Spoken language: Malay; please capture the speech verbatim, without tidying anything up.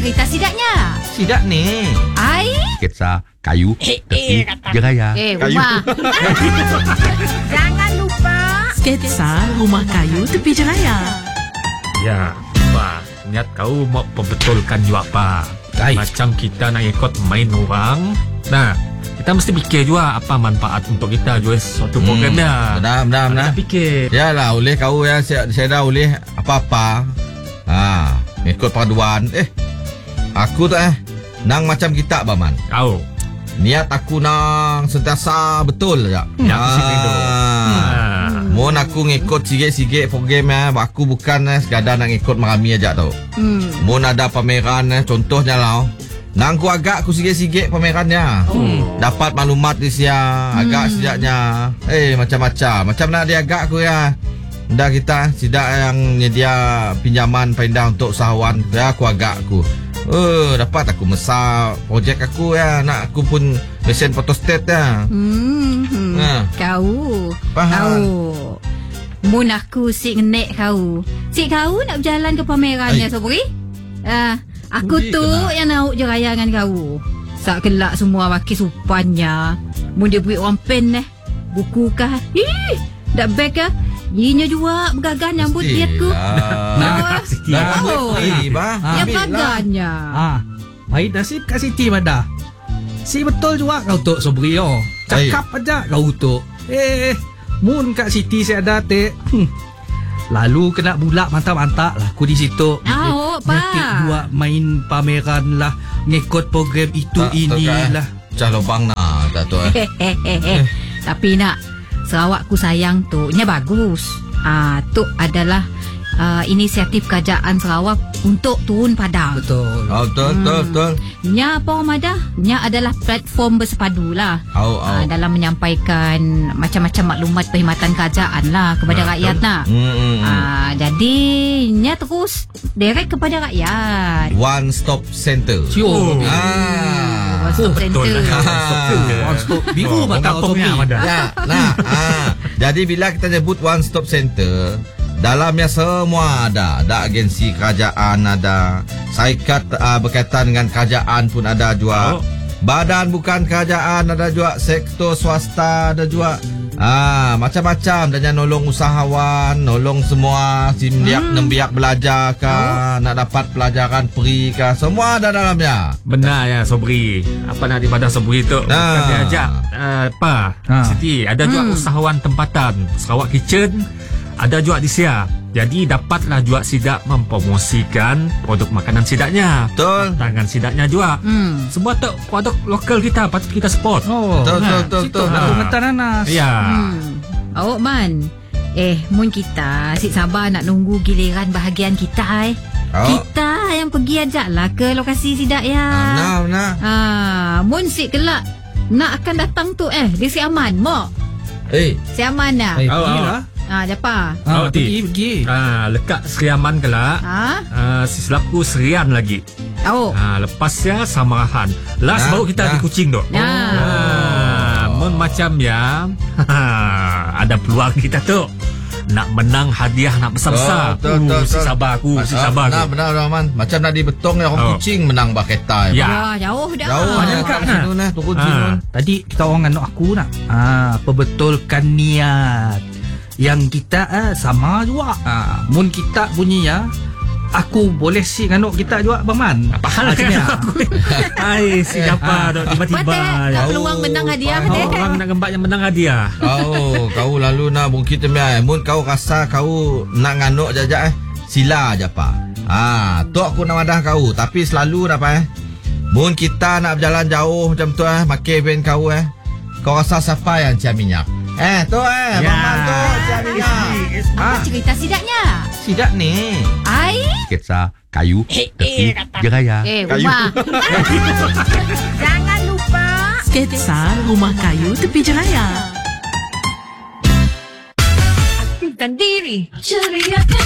cerita sidaknya? Sidak ni. Ai? Sketsa kayu Eh, tepi eh, kata- jeraya. Eh, Kayu. Umar. Jangan lupa Sketsa rumah kayu tepi jeraya. Ya, Pak. Niat kau mau pembetulkan juga, Pak. Baik. Macam kita nak ikut main orang. Nah, kita mesti fikir juga apa manfaat untuk kita juga suatu programnya. Benar, benar, benar. Kita fikir. Yalah, oleh kau ya, saya, saya dah oleh apa-apa. Ha, ikut paduan. Eh, aku tu eh, nang macam kita, Baman. Kau. Niat aku nang sentiasa betul je. Ya, aku sih rindu. Ah. Mohon aku ngikut sikit-sikit program eh. Aku bukan eh, sekadar nak ngikut marami aja tau. Hmm. Mohon ada pameran eh, contohnya lah. Nang ku agak aku sikit-sikit pamerannya. Oh. Dapat maklumat di sia, agak sejaknya. Eh, macam-macam. Macam nak dia agak aku ya. Dah kita sidak yang nyedia pinjaman pindah untuk usahawan. Ya, aku agak aku. Oh, dapat aku mesar projek aku ya. Nak aku pun mesin photostat ya. Hmm. hmm. Ha. Kau. Faham. Kau. Mun aku si ngenek kau. Si kau nak berjalan ke pamerannya, Ai. Sobri? Ah, aku Ui, tu kenapa? yang nak je raya dengan kau. Sak kelak semua pakai supannya. Mun dia beri orang pen eh. Buku kah? Ih, dak beg kah? Inya juga bergagan nyambut dia tu. Nah, Siti. dah Oh. free bah. Yang Ambil lah. bergagannya. Ah, baik nasib Kak Siti Mada. Si betul juga kau tok Sobri yo. Cakap aja kau tok. Eh, mun Kak Siti saya ada te. Hmm. Lalu kena bulak mantap-mantap lah aku di situ. Ah, oh, Pak. Nyakit buat main pameran lah, ngikut program itu Tak, ini tak, eh. lah. Pecah lubang nak tak tu eh. Hehehe. Tapi nak Sarawak ku sayang tu nya bagus. Ah, tu adalah uh, inisiatif kerajaan Sarawak untuk turun padang. Betul. Oh, betul, betul, betul. Nya apa Orang Madah? Nya adalah platform bersepadu lah. Au, Ah, au. dalam menyampaikan macam-macam maklumat perkhidmatan kerajaan lah kepada Betul. rakyat nak. Hmm, hmm, hmm. Ah, jadi nya terus direct kepada rakyat. One stop center. Sio. Ah. One stop Betul center. One stop biru Oh, bakal kampungnya Sobri. ada. Ya, nah. ah. Jadi bila kita sebut one stop center, dalamnya semua ada. Ada agensi kerajaan ada. Syarikat uh, berkaitan dengan kerajaan pun ada juga. Oh. Badan bukan kerajaan ada juga. Sektor swasta ada juga. Ah, macam-macam. Dan yang nolong usahawan, nolong semua. Si biak hmm. nembiak belajar kah, nak dapat pelajaran free kah, semua ada dalamnya. Benar ya, Sobri. Apa nak daripada Sobri tu? Nah. Bukan dia ajak. Uh, apa? Ha. Siti, ada juga Hmm. usahawan tempatan. Sarawak Kitchen. Ada juga di Sia. Jadi dapatlah juga sidak mempromosikan produk makanan sidaknya. Betul. Tangan sidaknya juga. Hmm. Semua tu produk lokal kita patut kita support. Oh. Betul, Nah, betul, Situ betul. nak Ah. mentan nanas. Ya. Hmm. Awak man. Eh, mun kita sik sabar nak nunggu giliran bahagian kita eh. Oh. Kita yang pergi ajak lah ke lokasi sidak ya. Benar, benar. Ah, mun sik kelak nak akan datang tu eh, dia si aman mo. Eh, Si aman dah. Eh, Oh, pergi oh. lah. Ah, japa? Ah, Oh, Ti. pergi, pergi. Ah, lekat Seriaman kelak. Ah, Ah, si selaku Serian lagi. oh. Ah, lepasnya Samarahan. Last Nah, baru kita nah. di Kuching tu. Nah. Ah, mun macam ya. Ada peluang kita tu. Nak menang hadiah nak besar-besar. Oh, betul, betul, Uh, si betul. sabar aku, si Ah, sabar benar, aku. benar, Rahman. Macam nak dibetong ya orang Oh. Kuching menang bah kereta. Ya. Ya, jauh dah. Jauh Banyak ni kat kat nah. situ nah, tu Kuching. Ah. Ah. Tadi kita orang anak aku nak. Ah, perbetulkan niat. Yang kita ah, sama juga. Ah, mun kita bunyi ya. Aku boleh si nganuk kita juga Baman. Apa hal Macam ni, dengan ah. aku? Hai, siapa tu tiba-tiba. Patut ya. tak peluang menang hadiah Oh, deh. Orang nak gembat yang menang hadiah. Kau, kau lalu nak bungkit tembiai. Mun kau rasa kau nak nganuk jajak eh, sila aja pa. Ah, tu aku nak wadah kau, tapi selalu dah pa eh. Mun kita nak berjalan jauh macam tu eh, makan ben kau eh. Kau rasa siapa yang ciam minyak? Eh, tu eh, Ya. Maman tu ciam minyak. Apa cerita sidaknya? Sidak ni. Ai? Sketsa kayu Eh, tepi eh, kata- jeraya. Eh, Kayu. Umar. Jangan lupa Sketsa rumah kayu tepi jeraya. aktifkan diri. Ceriakan